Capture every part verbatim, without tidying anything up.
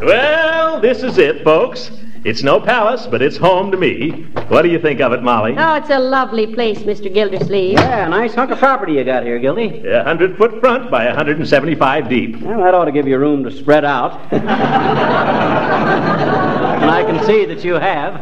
Well, this is it, folks. It's no palace, but it's home to me. What do you think of it, Molly? Oh, it's a lovely place, Mister Gildersleeve. Yeah, nice hunk of property you got here, Gildy. A hundred foot front by a hundred and seventy-five deep. Well, that ought to give you room to spread out. And I can see that you have.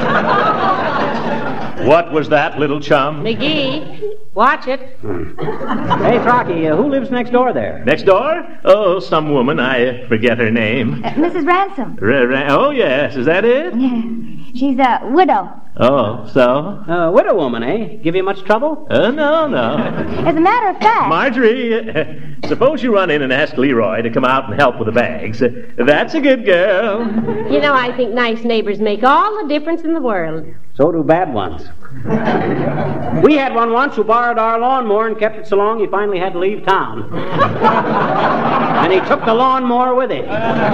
What was that, little chum? McGee, watch it. Hmm. Hey, Frocky, uh, who lives next door there? Next door? Oh, some woman. I forget her name. Uh, Missus Ransom. R- ra- oh, yes. Is that it? Yeah. She's a widow. Oh, so? Uh, widow woman, eh? Give you much trouble? Uh, no, no. As a matter of fact... Marjorie, uh, suppose you run in and ask Leroy to come out and help with the bags. Uh, that's a good girl. You know, I think nice neighbors make all the difference in the world. So do bad ones. We had one once who borrowed our lawnmower and kept it so long he finally had to leave town. And he took the lawnmower with him.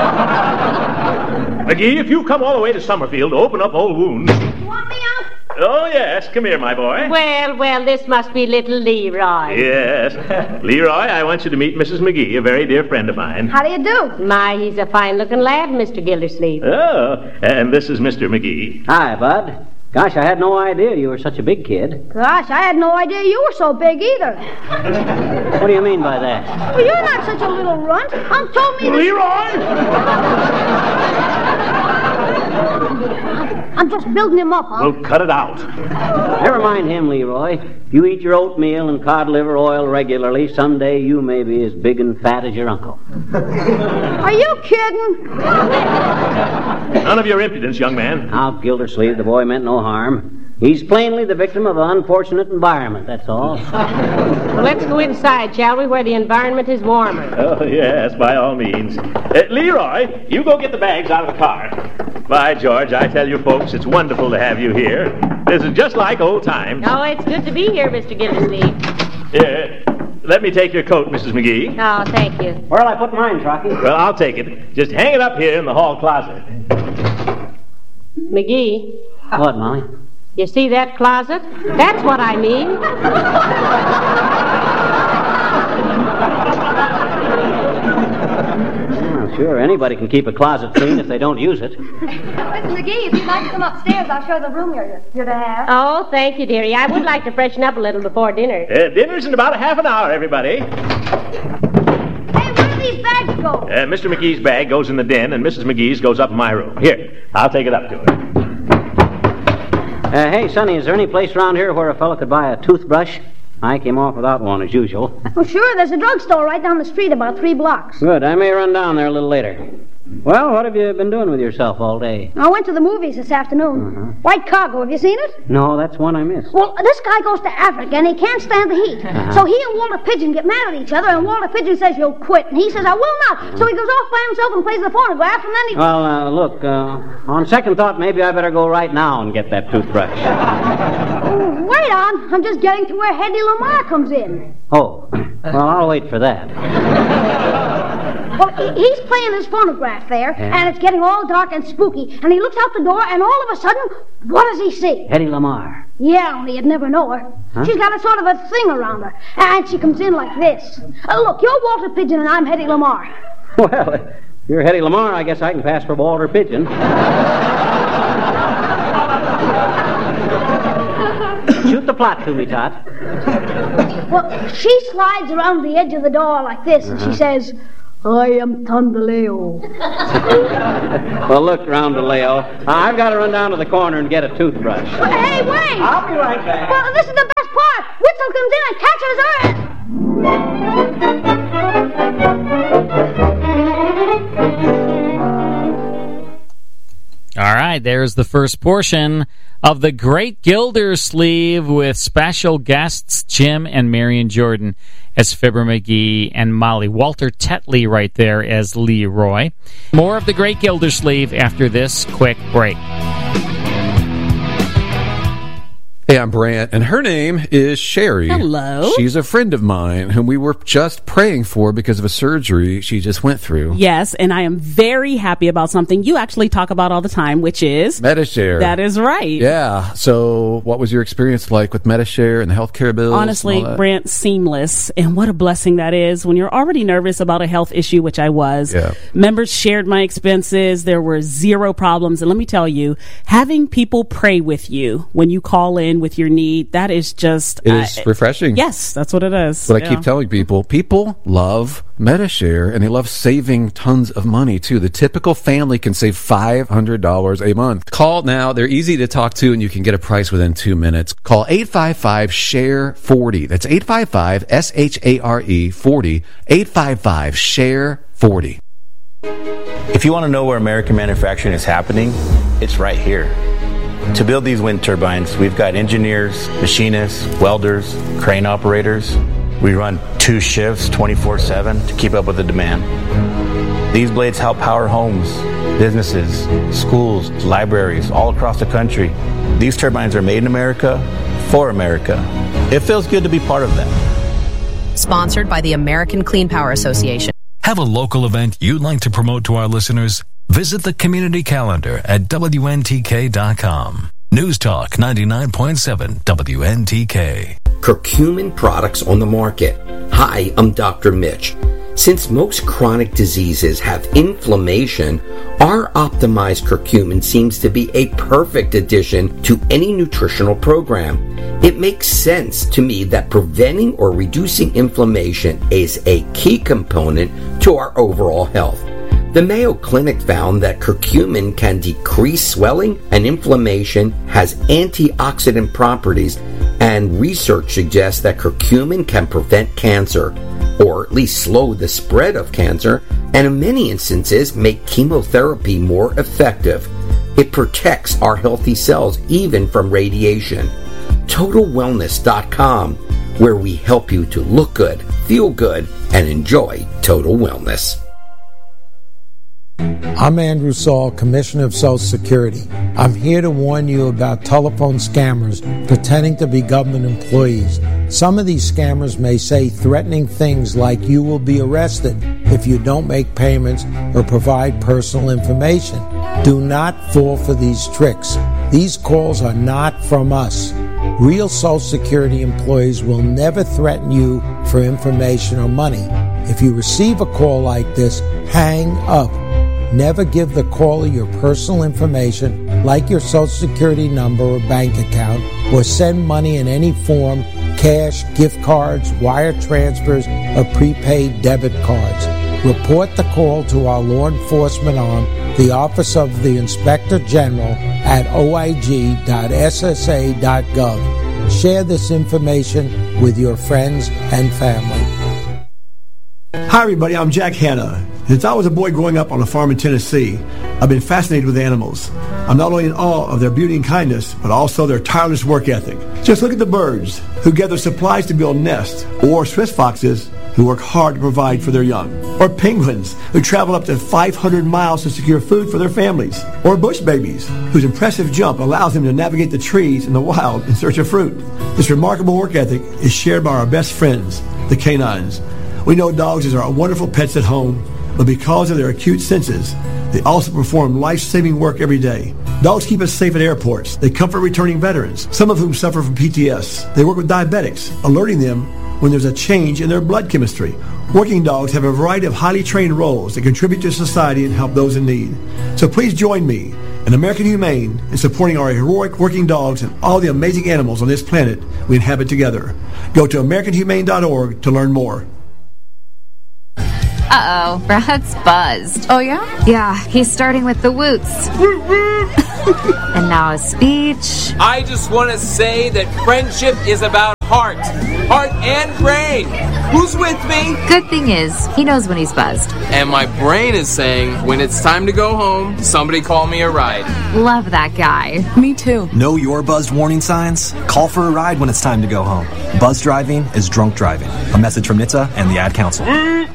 McGee, if you come all the way to Summerfield to open up old wounds... You want me out? Oh, yes. Come here, my boy. Well, well, this must be little Leroy. Yes. Leroy, I want you to meet Missus McGee, a very dear friend of mine. How do you do? My, he's a fine-looking lad, Mister Gildersleeve. Oh, and this is Mister McGee. Hi, Bud. Gosh, I had no idea you were such a big kid. Gosh, I had no idea you were so big either. What do you mean by that? Well, you're not such a little runt. Unc told me... Leroy! I'm just building him up, huh? Well, cut it out. Never mind him, Leroy. If you eat your oatmeal and cod liver oil regularly, someday you may be as big and fat as your uncle. Are you kidding? None of your impudence, young man. Now, Gildersleeve, the boy meant no harm. He's plainly the victim of an unfortunate environment, that's all. Well, let's go inside, shall we, where the environment is warmer. Oh, yes, by all means. Uh, Leroy, you go get the bags out of the car. By George, I tell you folks, it's wonderful to have you here. This is just like old times. Oh, it's good to be here, Mister Gildersleeve. Uh, let me take your coat, Missus McGee. Oh, thank you. Where'll I put mine, Trocky? Well, I'll take it. Just hang it up here in the hall closet. McGee. What, Molly? You see that closet? That's what I mean. Oh, sure, anybody can keep a closet clean if they don't use it. Mister McGee, if you'd like to come upstairs, I'll show the room you're, you're to have. Oh, thank you, dearie. I would like to freshen up a little before dinner. Uh, dinner's in about a half an hour, everybody. Hey, where do these bags go? Uh, Mister McGee's bag goes in the den, and Missus McGee's goes up in my room. Here, I'll take it up to her. Uh, hey, Sonny, is there any place around here where a fellow could buy a toothbrush? I came off without one, as usual. Well, sure, there's a drugstore right down the street about three blocks. Good, I may run down there a little later. Well, what have you been doing with yourself all day? I went to the movies this afternoon. Uh-huh. White Cargo, have you seen it? No, that's one I missed. Well, this guy goes to Africa, and he can't stand the heat. Uh-huh. So he and Walter Pigeon get mad at each other, and Walter Pigeon says, "You'll quit." And he says, "I will not." Uh-huh. So he goes off by himself and plays the phonograph, and then he... Well, uh, look, uh, on second thought, maybe I better go right now and get that toothbrush. Oh, wait on. I'm just getting to where Hedy Lamarr comes in. Oh, well, I'll wait for that. Well, he- he's playing his phonograph there, Yeah. and it's getting all dark and spooky, and he looks out the door, and all of a sudden, what does he see? Hedy Lamarr. Yeah, only you'd never know her. Huh? She's got a sort of a thing around her, and she comes in like this. Uh, look, you're Walter Pigeon, and I'm Hedy Lamarr. Well, if you're Hedy Lamarr, I guess I can pass for Walter Pigeon. Shoot the plot to me, Tot. Well, she slides around the edge of the door like this, and she says, "I am Tondaleo." Well, look, Roundaleo, I've got to run down to the corner and get a toothbrush. Well, hey, wait! I'll be right back. Well, this is the best part. Witzel comes in and catches her. All right, there's the first portion of The Great Gildersleeve with special guests Jim and Marion Jordan as Fibber McGee and Molly. Walter Tetley right there as Leroy. More of The Great Gildersleeve after this quick break. Hey, I'm Brant, and her name is Sherry. Hello. She's a friend of mine whom we were just praying for because of a surgery she just went through. Yes, and I am very happy about something you actually talk about all the time, which is... Medi-Share. That is right. Yeah. So what was your experience like with Medi-Share and the healthcare bills? Honestly, Brant, seamless. And what a blessing that is when you're already nervous about a health issue, which I was. Yeah. Members shared my expenses. There were zero problems. And let me tell you, having people pray with you when you call in with your need, that is just... It is uh, refreshing. Yes, that's what it is. But yeah. I keep telling people, people love Medi-Share, and they love saving tons of money, too. The typical family can save five hundred dollars a month. Call now. They're easy to talk to, and you can get a price within two minutes. Call eight five five, S H A R E, forty. That's eight five five, S H A R E, forty. eight five five, S H A R E, forty. If you want to know where American manufacturing is happening, it's right here. To build these wind turbines, we've got engineers, machinists, welders, crane operators. We run two shifts twenty-four seven to keep up with the demand. These blades help power homes, businesses, schools, libraries all across the country. These turbines are made in America, for America. It feels good to be part of that. Sponsored by the American Clean Power Association. Have a local event you'd like to promote to our listeners? Visit the community calendar at W N T K dot com. News Talk ninety-nine point seven W N T K. Curcumin products on the market. Hi, I'm Doctor Mitch. Since most chronic diseases have inflammation, our optimized curcumin seems to be a perfect addition to any nutritional program. It makes sense to me that preventing or reducing inflammation is a key component to our overall health. The Mayo Clinic found that curcumin can decrease swelling and inflammation, has antioxidant properties, and research suggests that curcumin can prevent cancer, or at least slow the spread of cancer, and in many instances make chemotherapy more effective. It protects our healthy cells even from radiation. Total Wellness dot com, where we help you to look good, feel good, and enjoy total wellness. I'm Andrew Saul, Commissioner of Social Security. I'm here to warn you about telephone scammers pretending to be government employees. Some of these scammers may say threatening things like you will be arrested if you don't make payments or provide personal information. Do not fall for these tricks. These calls are not from us. Real Social Security employees will never threaten you for information or money. If you receive a call like this, hang up. Never give the caller your personal information, like your Social Security number or bank account, or send money in any form, cash, gift cards, wire transfers, or prepaid debit cards. Report the call to our law enforcement arm, the Office of the Inspector General, at O I G dot S S A dot gov. Share this information with your friends and family. Hi everybody, I'm Jack Hanna. Since I was a boy growing up on a farm in Tennessee, I've been fascinated with animals. I'm not only in awe of their beauty and kindness, but also their tireless work ethic. Just look at the birds who gather supplies to build nests, or Swiss foxes who work hard to provide for their young, or penguins who travel up to five hundred miles to secure food for their families, or bush babies whose impressive jump allows them to navigate the trees in the wild in search of fruit. This remarkable work ethic is shared by our best friends, the canines. We know dogs are wonderful pets at home, but because of their acute senses, they also perform life-saving work every day. Dogs keep us safe at airports. They comfort returning veterans, some of whom suffer from P T S. They work with diabetics, alerting them when there's a change in their blood chemistry. Working dogs have a variety of highly trained roles that contribute to society and help those in need. So please join me and American Humane in supporting our heroic working dogs and all the amazing animals on this planet we inhabit together. Go to American Humane dot org to learn more. Uh-oh, Brad's buzzed. Oh, yeah? Yeah, he's starting with the woots. And now a speech. I just want to say that friendship is about heart. Heart and brain. Who's with me? Good thing is, he knows when he's buzzed. And my brain is saying, when it's time to go home, somebody call me a ride. Love that guy. Me too. Know your buzzed warning signs? Call for a ride when it's time to go home. Buzz driving is drunk driving. A message from N H T S A and the Ad Council.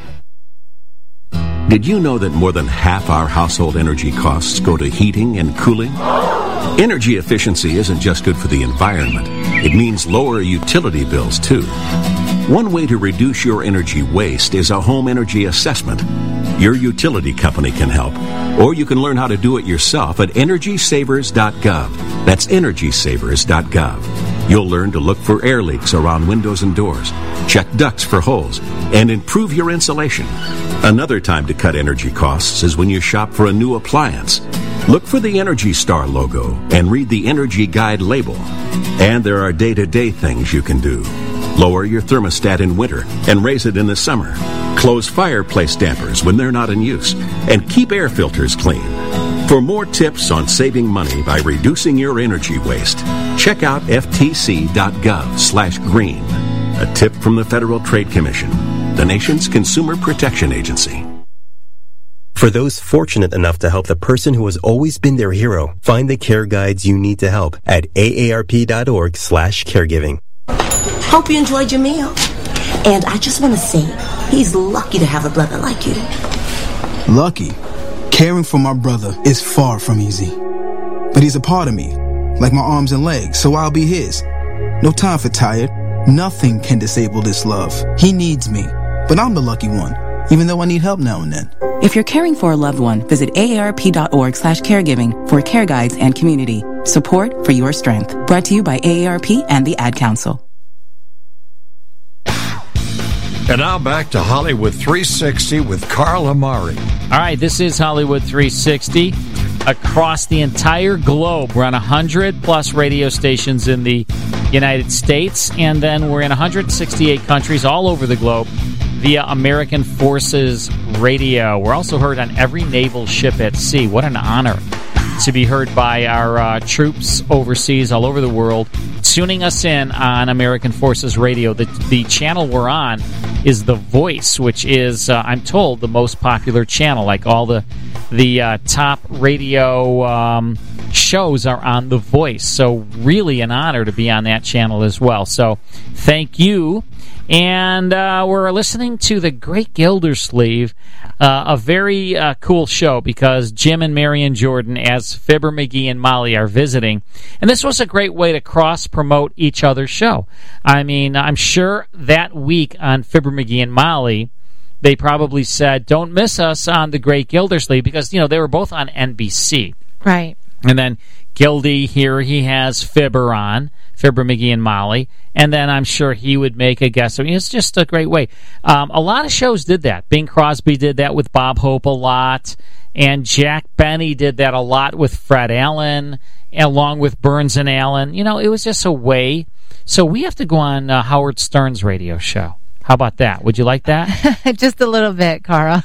Did you know that more than half our household energy costs go to heating and cooling? Energy efficiency isn't just good for the environment. It means lower utility bills, too. One way to reduce your energy waste is a home energy assessment. Your utility company can help, or you can learn how to do it yourself at energy savers dot gov. That's energy savers dot gov. You'll learn to look for air leaks around windows and doors, check ducts for holes, and improve your insulation. Another time to cut energy costs is when you shop for a new appliance. Look for the Energy Star logo and read the Energy Guide label. And there are day-to-day things you can do. Lower your thermostat in winter and raise it in the summer. Close fireplace dampers when they're not in use. And keep air filters clean. For more tips on saving money by reducing your energy waste, check out f t c dot gov slash green. A tip from the Federal Trade Commission, the nation's consumer protection agency. For those fortunate enough to help the person who has always been their hero, find the care guides you need to help at a a r p dot org slash caregiving. Hope you enjoyed your meal. And I just want to say, he's lucky to have a brother like you. Lucky? Caring for my brother is far from easy. But he's a part of me, like my arms and legs, so I'll be his. No time for tired. Nothing can disable this love. He needs me, but I'm the lucky one, even though I need help now and then. If you're caring for a loved one, visit a a r p dot org slash caregiving for care guides and community. Support for your strength. Brought to you by A A R P and the Ad Council. And now back to Hollywood three sixty with Carl Amari. All right, this is Hollywood three sixty. Across the entire globe, we're on one hundred plus radio stations in the United States, and then we're in one hundred sixty-eight countries all over the globe via American Forces Radio. We're also heard on every naval ship at sea. What an honor to be heard by our uh, troops overseas all over the world, tuning us in on American Forces Radio. The, the channel we're on is The Voice, which is, uh, I'm told, the most popular channel. Like all the the uh, top radio um, shows are on The Voice. So really an honor to be on that channel as well. So thank you. And uh, we're listening to The Great Gildersleeve, uh, a very uh, cool show because Jim and Marion Jordan, as Fibber McGee and Molly, are visiting. And this was a great way to cross-promote each other's show. I mean, I'm sure that week on Fibber McGee and Molly, they probably said, don't miss us on The Great Gildersleeve, because, you know, they were both on N B C. Right. And then Gildy, here he has Fibber on, Fibber McGee and Molly, and then I'm sure he would make a guest. I mean, it's just a great way. Um, a lot of shows did that. Bing Crosby did that with Bob Hope a lot, and Jack Benny did that a lot with Fred Allen, along with Burns and Allen. You know, it was just a way. So we have to go on uh, Howard Stern's radio show. How about that? Would you like that? Just a little bit, Carl.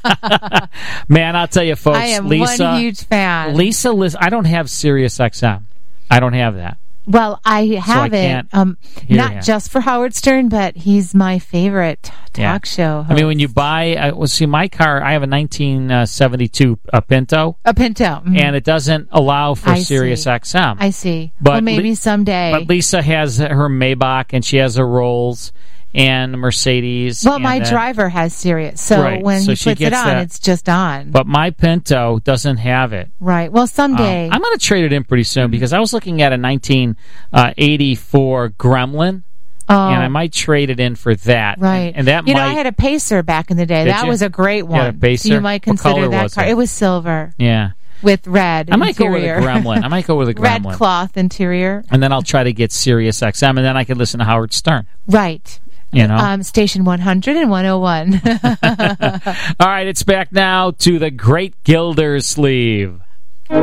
Man, I'll tell you, folks. I am Lisa, one huge fan. Lisa, Lisa, I don't have Sirius X M. I don't have that. Well, I have so I it, um, not him. just for Howard Stern, but he's my favorite t- talk yeah. show host. I mean, when you buy, uh, well, see, my car, I have a nineteen seventy-two uh, Pinto. A Pinto. Mm-hmm. And it doesn't allow for I Sirius see. X M. I see. But well, maybe Li- someday. But Lisa has her Maybach, and she has a Rolls and Mercedes. Well, and my then, driver has Sirius, so right. when so he she puts it on, that. it's just on. But my Pinto doesn't have it. Right. Well, someday. Um, I'm going to trade it in pretty soon because I was looking at a nineteen eighty-four Gremlin, Oh. and I might trade it in for that. Right. And, and that you might. know, I had a Pacer back in the day. Did That you? was a great one. You had a Pacer? So you might What consider color that was car. it? It was silver. Yeah. With red I might interior. go with a Gremlin. I might go with a Gremlin. Red cloth interior. And then I'll try to get Sirius X M, and then I can listen to Howard Stern. Right. You know? Um, station one hundred and one oh one. All right, it's back now to The Great Gildersleeve. Good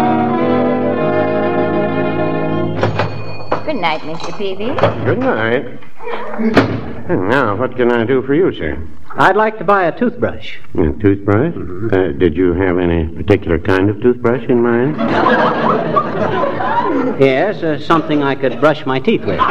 night, Mister Peavy. Good night. And now, what can I do for you, sir? I'd like to buy a toothbrush. A toothbrush? Mm-hmm. Uh, did you have any particular kind of toothbrush in mind? Yes, uh, something I could brush my teeth with.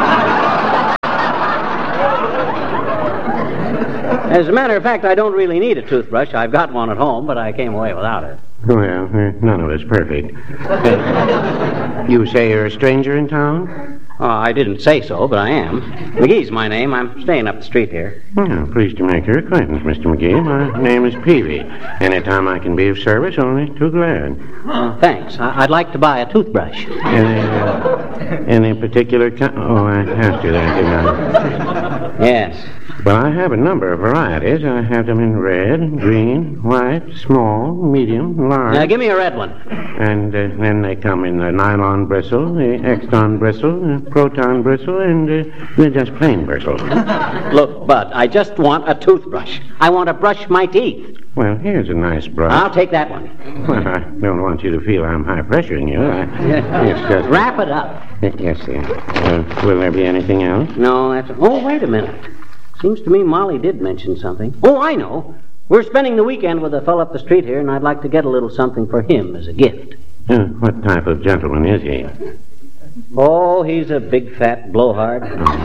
As a matter of fact, I don't really need a toothbrush. I've got one at home, but I came away without it. Well, uh, none of us perfect. Uh, you say you're a stranger in town? Oh, I didn't say so, but I am. McGee's my name. I'm staying up the street here. Well, pleased to make your acquaintance, Mister McGee. My name is Peavy. Anytime I can be of service, only too glad. Uh, thanks. I- I'd like to buy a toothbrush. Any, uh, any particular kind? Oh, I asked you that, didn't I? Yes. Well, I have a number of varieties. I have them in red, green, white, small, medium, large. Now, give me a red one. And uh, then they come in the nylon bristle, the exton bristle, the proton bristle, and uh, they're just plain bristle. Look, Bud, I just want a toothbrush. I want to brush my teeth. Well, here's a nice brush. I'll take that one. Well, I don't want you to feel I'm high-pressuring you. I, it's just... Wrap it up. Yes, sir. Uh, will there be anything else? No, that's... Oh, wait a minute. Seems to me Molly did mention something. Oh, I know. We're spending the weekend with a fellow up the street here, and I'd like to get a little something for him as a gift. Uh, what type of gentleman is he? Oh, he's a big, fat blowhard.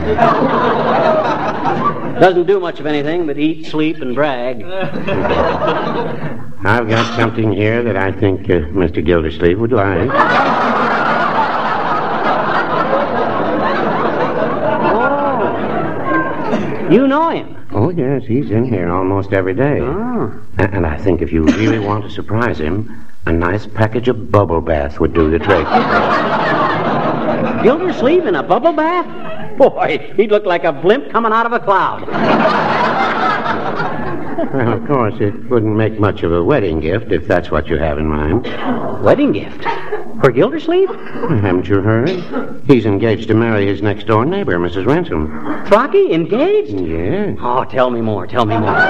Doesn't do much of anything but eat, sleep, and brag. I've got something here that I think uh, Mister Gildersleeve would like. You know him? Oh, yes, he's in here almost every day. Oh. A- And I think if you really want to surprise him, a nice package of bubble bath would do the trick. Gildersleeve in a bubble bath? Boy, he'd look like a blimp coming out of a cloud. Well, of course, it wouldn't make much of a wedding gift if that's what you have in mind. Wedding gift? For Gildersleeve? Well, haven't you heard? He's engaged to marry his next-door neighbor, Missus Ransom. Frocky, engaged? Yes. Oh, tell me more, tell me more.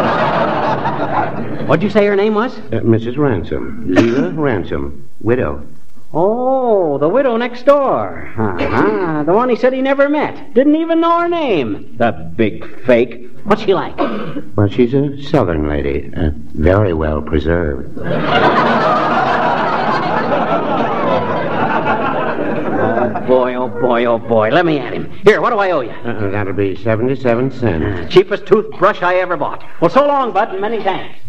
What'd you say her name was? Uh, Missus Ransom. Leela Ransom. Widow. Oh, the widow next door. Uh-huh. The one he said he never met. Didn't even know her name. The big fake. What's she like? Well, she's a southern lady. Uh, very well preserved. Oh, boy, oh, boy, oh, boy. Let me at him. Here, what do I owe you? Uh, that'll be seventy-seven cents. Cheapest toothbrush I ever bought. Well, so long, Bud, and many thanks.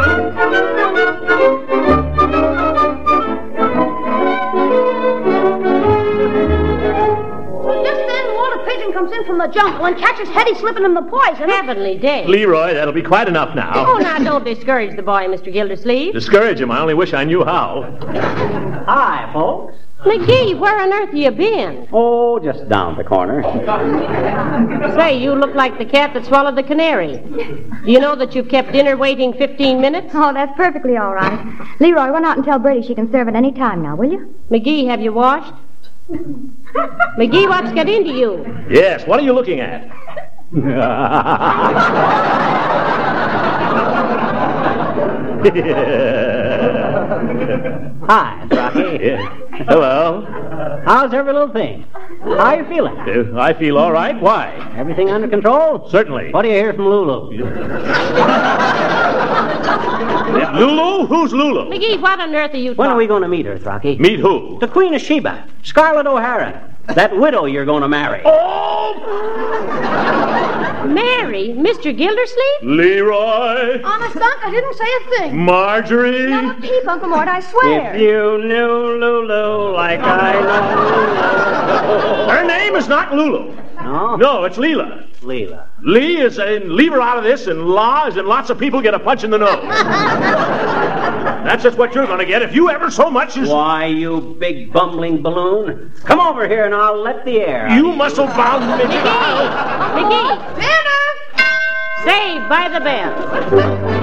Just then, Walter Pigeon comes in from the jungle and catches Hetty slipping him the poison. Heavenly day. Leroy, that'll be quite enough now. Oh, now, don't discourage the boy, Mister Gildersleeve. Discourage him. I only wish I knew how. Hi, folks. McGee, where on earth have you been? Oh, just down the corner. Say, you look like the cat that swallowed the canary. Do you know that you've kept dinner waiting fifteen minutes? Oh, that's perfectly all right. Leroy, run out and tell Bertie she can serve at any time now, will you? McGee, have you washed? McGee, what's got into you? Yes, what are you looking at? Hi, Rocky. Yeah. Hello. How's every little thing? How you feeling? Uh, I feel all right. Why? Everything under control? Certainly. What do you hear from Lulu? Yeah, Lulu? Who's Lulu? McGee, what on earth are you When talking? are we going to meet her, Rocky? Meet who? The Queen of Sheba, Scarlett O'Hara. That widow you're going to marry. Oh! Mary? Mister Gildersleeve? Leroy? Honest, Unc, I didn't say a thing. Marjorie? Not a peep, Uncle Mort, I swear. If you knew Lulu like I know Her name is not Lulu. No? No, it's Leela. Leela. Lee is in leave her out of this, and La is in lots of people get a punch in the nose. That's just what you're going to get if you ever so much as... Why, you big bumbling balloon. Come over here and I'll let the air out. You muscle-bound midget. McGee! McGee! Dinner! Saved by the bell.